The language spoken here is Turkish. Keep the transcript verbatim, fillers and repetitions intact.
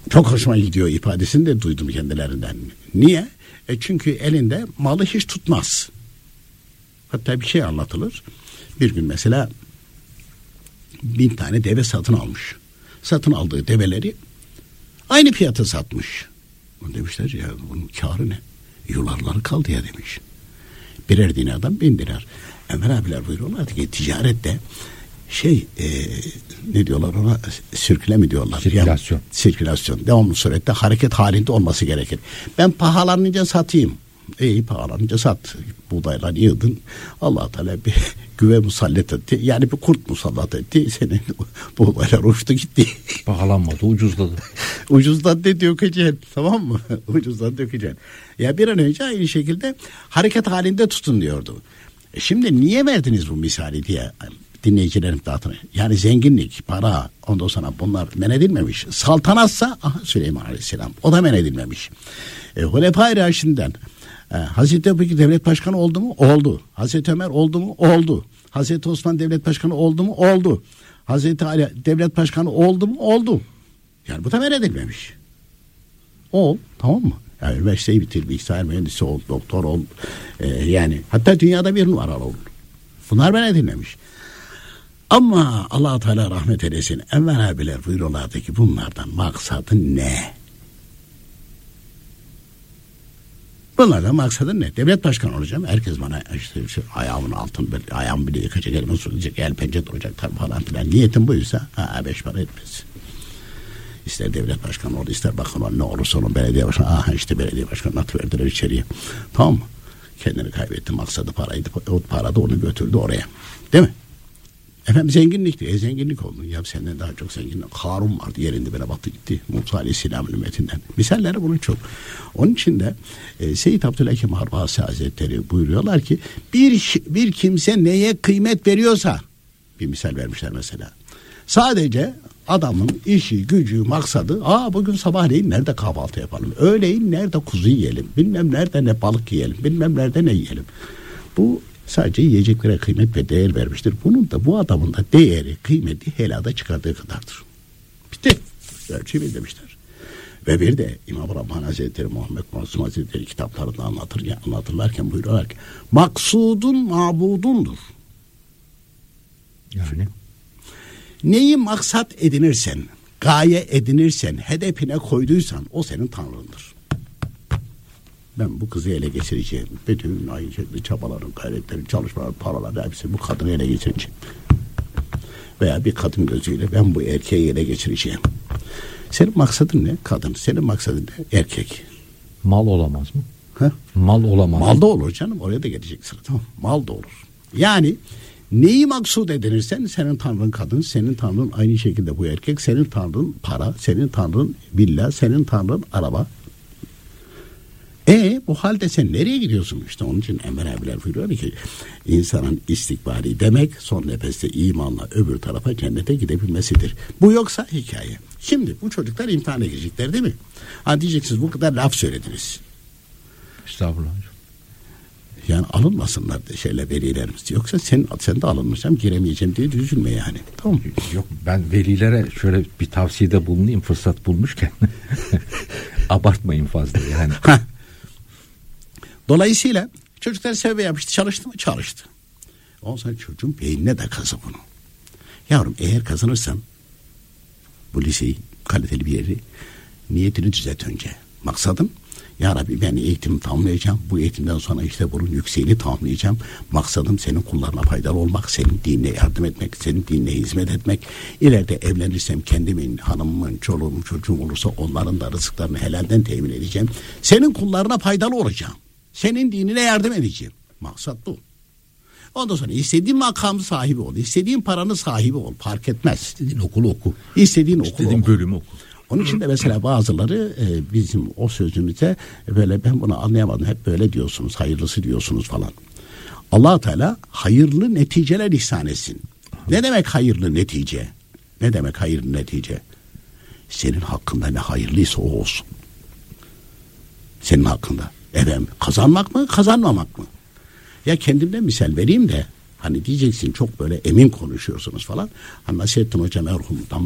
Çok hoşuma gidiyor ifadesini de duydum kendilerinden. Niye? E çünkü elinde malı hiç tutmaz. Hatta bir şey anlatılır. Bir gün mesela bin tane deve satın almış. Satın aldığı develeri aynı fiyata satmış. Demişler ya bunun kârı ne? Yularları kaldı ya demiş. Birer dinardan bin dinar. Enver abiler buyuruyorlar ki ticarette şey e, ne diyorlar ona, sirküle mi diyorlar? Sirkülasyon. Yani, sirkülasyon. Devamlı surette hareket halinde olması gerekir. Ben pahalanınca satayım. İyi pahalanınca sat. Buğdaylar yığdın. Allah Teala bir güve musallat etti. Yani bir kurt musallat etti. Senin buğdaylar uçtu gitti. Pahalanmadı, ucuzladı. Ucuzdan de dökeceksin. Tamam mı? Ucuzdan dökeceksin. Ya bir an önce aynı şekilde hareket halinde tutun diyordu. E şimdi niye verdiniz bu misali diye dinleyicilerim dağıtını. Yani zenginlik, para, ondan sonra bunlar men edilmemiş. Saltanatsa aha, Süleyman Aleyhisselam o da men edilmemiş. E, Hulefai Raşid'den e, Hazreti Ebu devlet başkanı oldu mu? Oldu. Hazreti Ömer oldu mu? Oldu. Hazreti Osman devlet başkanı oldu mu? Oldu. Hazreti Ali devlet başkanı oldu mu? Oldu. Yani bu da men edilmemiş. Ol, tamam mı? Yani üniversiteyi bitir, bilgisayar mühendisi ol, doktor ol. E, yani hatta dünyada bir numaralı ol. Bunlar men edilmemiş. Ama Allah Teala rahmet eylesin. Enver abiler buyuruyorlardı ki bunlardan maksadı ne? Bunlardan maksadı ne? Devlet başkanı olacağım. Herkes bana işte, işte ayağımın altını böyle, ayağımı bile yıkacak, elime sulayacak, el pençe duracak tabii falan filan. Niyetim buysa ha beş para etmez. İster devlet başkanı ol, ister bakan ol, ne olursa olun belediye başkanı. Aha işte belediye başkanı atıverdiler içeriye. Tamam mı? Kendini kaybetti. Maksadı paraydı. O para da onu götürdü oraya. Değil mi? Efendim zenginlikti. E zenginlik oldu. Ya senden daha çok zengin. Karun vardı. Yerinde böyle battı gitti. Musa Aleyhisselam'ın ümmetinden. Misalleri bunun çok. Onun için de e, Seyyid Abdülhakim Harbasi Hazretleri buyuruyorlar ki bir, bir kimse neye kıymet veriyorsa, bir misal vermişler mesela. Sadece adamın işi, gücü, maksadı, aa bugün sabahleyin nerede kahvaltı yapalım? Öğleyin nerede kuzu yiyelim? Bilmem nerede ne balık yiyelim? Bilmem nerede ne yiyelim? Bu sadece yiyeceklere kıymet ve değer vermiştir. Bunun da bu adamın da değeri, kıymeti helada çıkardığı kadardır. Bitti. Ölçüyü demişler. Ve bir de İmam Rabbani Hazretleri, Muhammed Masum Hazretleri kitaplarında anlatır, anlatırlarken buyuruyorlar ki maksudun mabudundur. Yani neyi maksat edinirsen, gaye edinirsen, hedefine koyduysan o senin tanrındır. Ben bu kızı ele geçireceğim. Bütün aynı şekilde çabalarım, gayretlerim, çalışmalarım, paralar hepsi bu kadını ele geçireceğim. Veya bir kadın gözüyle ben bu erkeği ele geçireceğim. Senin maksadın ne? Kadın. Senin maksadın ne? Erkek. Mal olamaz mı? Ha? Mal olamaz. Mal da olur canım. Oraya da gelecek sıra. Tamam. Mal da olur. Yani neyi maksud edinirsen senin tanrın kadın, senin tanrın aynı şekilde bu erkek, senin tanrın para, senin tanrın villa, senin tanrın araba. E bu halde sen nereye gidiyorsun? İşte onun için Enver abiler buyuruyor ki insanın istikbali demek son nefeste imanla öbür tarafa cennete gidebilmesidir. Bu yoksa hikaye. Şimdi bu çocuklar imtihana girecekler değil mi? Ha diyeceksiniz bu kadar laf söylediniz. Estağfurullah. Yani alınmasınlar şeyle velilerimiz. Yoksa sen, sen de alınmışsam giremeyeceğim diye üzülme yani. Tamam. Yok ben velilere şöyle bir tavsiyede bulunayım fırsat bulmuşken. Abartmayın fazla yani. Dolayısıyla çocuklar sevme yapıştı. Çalıştı mı? Çalıştı. Ondan sonra çocuğun beynine de kazı bunu. Yavrum eğer kazanırsan bu liseyi kaliteli bir yeri niyetini düzelt önce. Maksadım ya Rabbi ben eğitimi tamamlayacağım. Bu eğitimden sonra işte bunun yükseğini tamamlayacağım. Maksadım senin kullarına faydalı olmak, senin dinine yardım etmek, senin dinine hizmet etmek. İleride evlenirsem kendimin, hanımımın, çoluğum, çocuğum olursa onların da rızıklarını helalden temin edeceğim. Senin kullarına faydalı olacağım. Senin dinine yardım edeceğim. Maksat bu. Ondan sonra istediğin makamı sahibi ol. İstediğin paranın sahibi ol. Fark etmez. İstediğin okulu oku. İstediğin okulu İstediğin oku. bölümü oku. Onun için de mesela bazıları e, bizim o sözümüzde böyle ben bunu anlayamadım. Hep böyle diyorsunuz. Hayırlısı diyorsunuz falan. Allah Teala hayırlı neticeler ihsan etsin. Ne demek hayırlı netice? Ne demek hayırlı netice? Senin hakkında ne hayırlıysa o olsun. Senin hakkında. Efendim kazanmak mı kazanmamak mı? Ya kendimden misal vereyim de hani diyeceksin çok böyle emin konuşuyorsunuz falan. Hani Nasrettin Hoca merhumdan